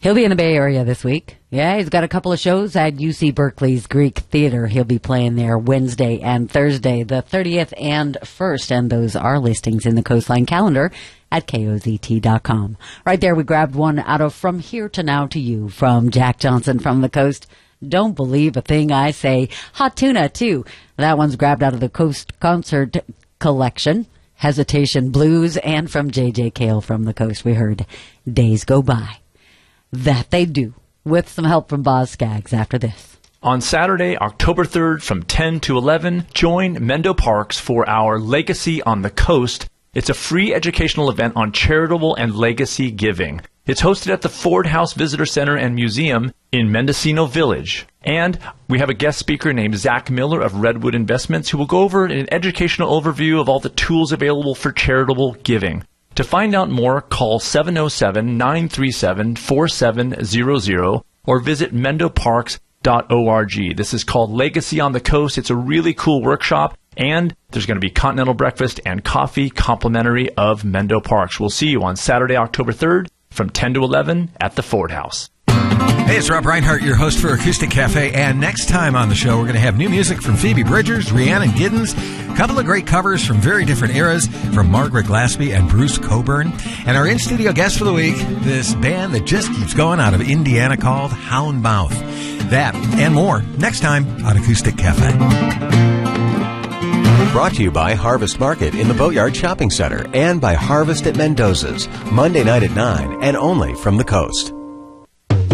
He'll be in the Bay Area this week. Yeah, he's got a couple of shows at UC Berkeley's Greek Theater. He'll be playing there Wednesday and Thursday, the 30th and 1st, and those are listings in the Coastline calendar at KOZT.com. Right there, we grabbed one out of From Here to Now to You from Jack Johnson from the Coast. Don't believe a thing I say. Hot Tuna, too. That one's grabbed out of the Coast Concert Collection. Hesitation Blues, and from J.J. Cale from the Coast, we heard Days Go By. That they do, with some help from Boz Scaggs after this. On Saturday, October 3rd from 10 to 11, join Mendo Parks for our Legacy on the Coast. It's a free educational event on charitable and legacy giving. It's hosted at the Ford House Visitor Center and Museum in Mendocino Village. And we have a guest speaker named Zach Miller of Redwood Investments who will go over an educational overview of all the tools available for charitable giving. To find out more, call 707-937-4700 or visit mendoparks.org. This is called Legacy on the Coast. It's a really cool workshop, and there's going to be continental breakfast and coffee complimentary of Mendo Parks. We'll see you on Saturday, October 3rd from 10 to 11 at the Ford House. Hey, it's Rob Reinhardt, your host for Acoustic Cafe, and next time on the show, we're going to have new music from Phoebe Bridgers, Rhiannon Giddens, a couple of great covers from very different eras from Margaret Glaspie and Bruce Coburn, and our in-studio guest for the week, this band that just keeps going out of Indiana called Houndmouth. That and more next time on Acoustic Cafe. Brought to you by Harvest Market in the Boatyard Shopping Center and by Harvest at Mendoza's, Monday night at 9 and only from the Coast.